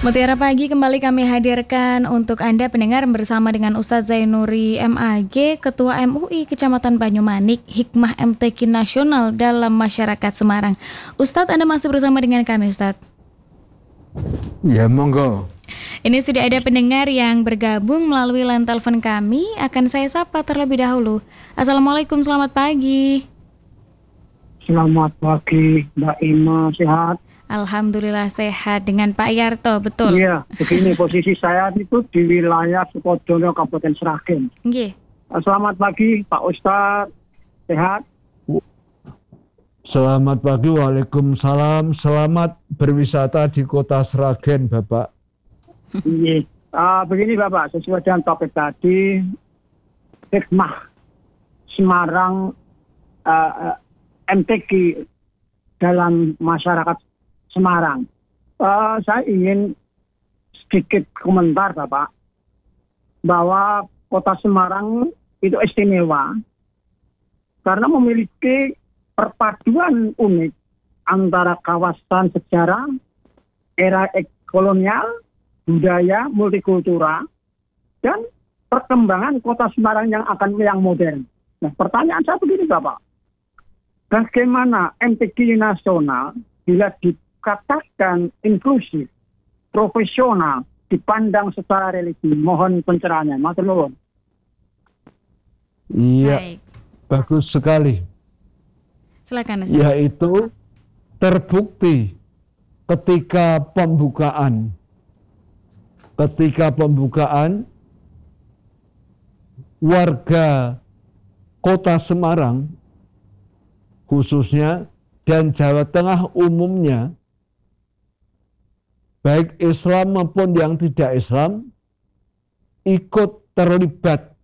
Mutiara Pagi kembali kami hadirkan untuk Anda pendengar bersama dengan Ustadz Zainuri MAG, Ketua MUI Kecamatan Banyumanik, Hikmah MTQ Nasional dalam Masyarakat Semarang. Ustadz, Anda masih bersama dengan kami, Ustadz? Ya, monggo. Ini sudah ada pendengar yang bergabung melalui line telepon kami. Akan saya sapa terlebih dahulu. Assalamualaikum, selamat pagi. Selamat pagi, Mbak Ima, sehat? Alhamdulillah sehat, dengan Pak Yarto, betul? Iya, begini posisi saya itu di wilayah Sukodono, Kabupaten Sragen. Nggih. Selamat pagi, Pak Ustadz, sehat? Selamat pagi, waalaikumsalam. Selamat berwisata di kota Sragen, Bapak. Iya. Begini Bapak, sesuai dengan topik tadi, Hikmah Semarang, MTQ dalam masyarakat Semarang. Saya ingin sedikit komentar Bapak, bahwa kota Semarang itu istimewa karena memiliki perpaduan unik antara kawasan sejarah, era kolonial, budaya, multikultural, dan perkembangan kota Semarang yang modern. Nah, pertanyaan saya begini Bapak, bagaimana MTQ nasional bila dikatakan inklusif, profesional, dipandang secara religi? Mohon pencerahannya, matur nuwun. Iya, Baik. bagus sekali. Silakan, Ustadz. Yaitu terbukti ketika pembukaan warga kota Semarang khususnya dan Jawa Tengah umumnya, baik Islam maupun yang tidak Islam, ikut terlibat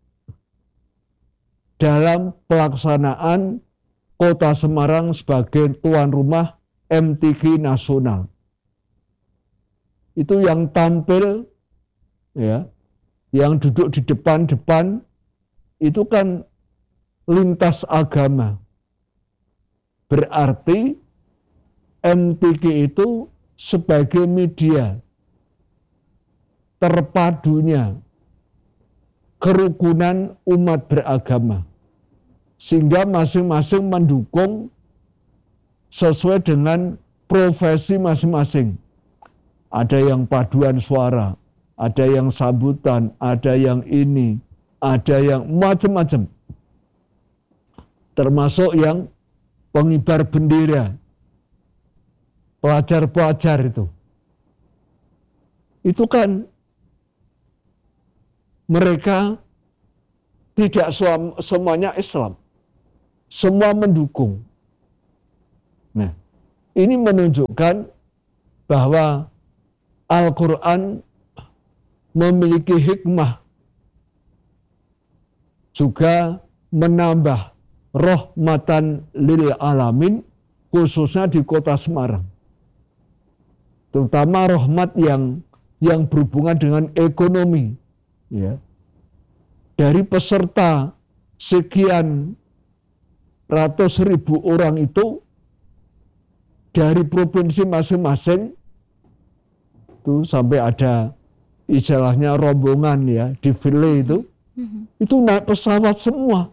dalam pelaksanaan kota Semarang sebagai tuan rumah MTQ nasional. Itu yang tampil, ya, yang duduk di depan-depan, itu kan lintas agama. Berarti MTQ itu sebagai media terpadunya kerukunan umat beragama, sehingga masing-masing mendukung sesuai dengan profesi masing-masing. Ada yang paduan suara, ada yang sambutan, ada yang ini, ada yang macam-macam. Termasuk yang pengibar bendera, pelajar-pelajar itu. Itu kan mereka tidak semuanya Islam. Semua mendukung. Nah, ini menunjukkan bahwa Al-Quran memiliki hikmah, juga menambah rahmatan lil alamin, khususnya di kota Semarang. Terutama rahmat yang berhubungan dengan ekonomi, ya. Dari peserta sekian ratus ribu orang itu dari provinsi masing-masing, itu sampai ada istilahnya rombongan, ya, defile itu naik pesawat semua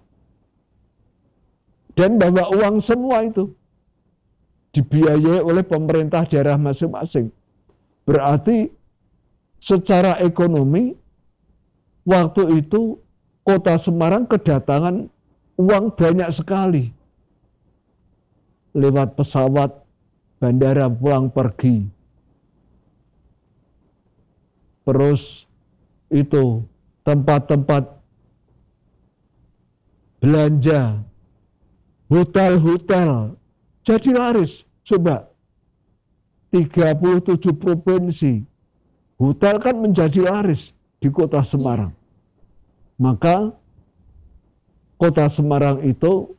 dan bawa uang semua, itu dibiayai oleh pemerintah daerah masing-masing. Berarti secara ekonomi waktu itu kota Semarang kedatangan uang banyak sekali lewat pesawat, bandara pulang pergi. Terus itu tempat-tempat belanja, hotel-hotel jadi laris. Coba 37 provinsi, hotel kan menjadi laris di kota Semarang. Maka kota Semarang itu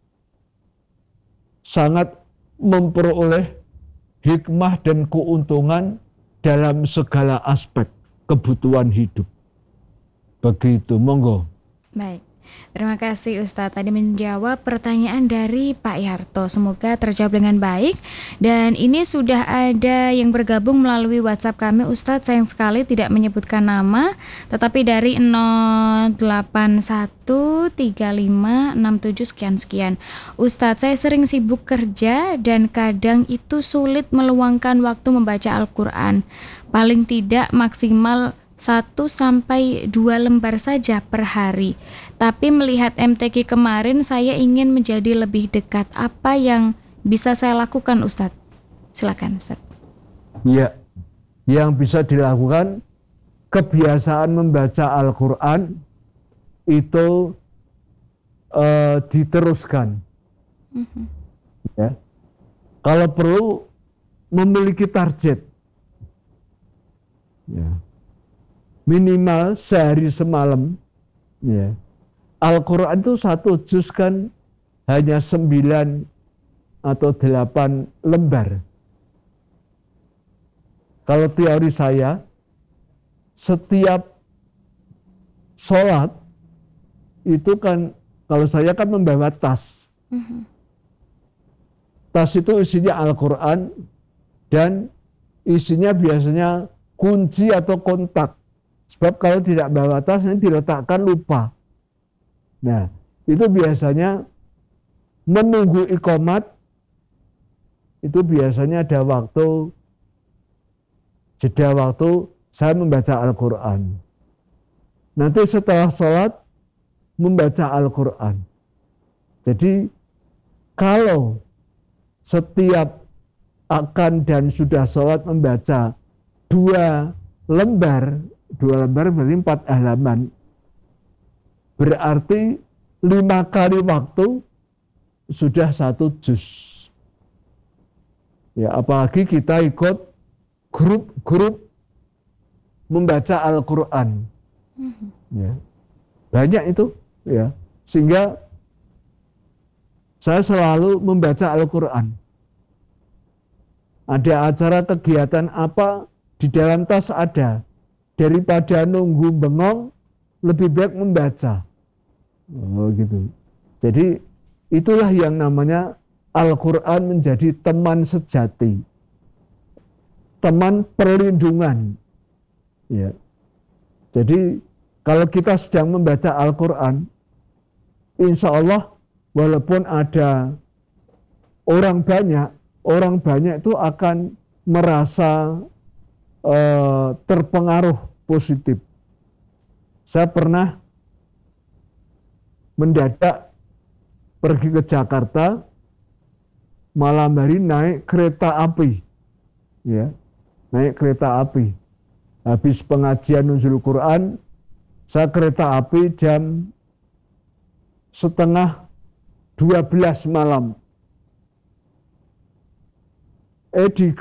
sangat memperoleh hikmah dan keuntungan dalam segala aspek kebutuhan hidup. Begitu, monggo. Baik. Terima kasih Ustadz tadi menjawab pertanyaan dari Pak Yarto. Semoga terjawab dengan baik. Dan ini sudah ada yang bergabung melalui WhatsApp kami Ustadz, sayang sekali tidak menyebutkan nama, tetapi dari 0813567 sekian-sekian. Ustadz, saya sering sibuk kerja dan kadang itu sulit meluangkan waktu membaca Al-Quran. Paling tidak maksimal 1-2 lembar saja per hari. Tapi melihat MTQ kemarin saya ingin menjadi lebih dekat. Apa yang bisa saya lakukan Ustadz? Silakan Ustadz. Ya, yang bisa dilakukan, kebiasaan membaca Al-Quran itu diteruskan. Ya. Kalau perlu memiliki target. Ya. Minimal sehari semalam, ya. Al-Quran itu 1 juz kan hanya 9 atau 8 lembar. Kalau teori saya, setiap sholat itu kan, kalau saya kan membawa tas. Tas itu isinya Al-Quran dan isinya biasanya kunci atau kontak. Sebab kalau tidak bawa tas nanti diletakkan lupa. Nah, itu biasanya menunggu iqamat, itu biasanya ada waktu, jeda waktu saya membaca Al-Quran. Nanti setelah sholat membaca Al-Quran. Jadi kalau setiap akan dan sudah sholat membaca 2 lembar berarti 4 halaman. Berarti 5 kali waktu sudah 1 juz. Ya, apalagi kita ikut grup membaca Al-Quran. Ya. Banyak itu, ya. Sehingga saya selalu membaca Al-Quran. Ada acara kegiatan apa, di dalam tas ada. Daripada nunggu bengong, lebih baik membaca. Oh, gitu. Jadi itulah yang namanya Al-Quran menjadi teman sejati, teman perlindungan. Ya. Jadi kalau kita sedang membaca Al-Quran, insya Allah walaupun ada orang banyak itu akan merasa terpengaruh positif. Saya pernah mendadak pergi ke Jakarta, malam hari naik kereta api, ya, naik kereta api. Habis pengajian nuzul Quran, saya kereta api jam 11:30 malam. Di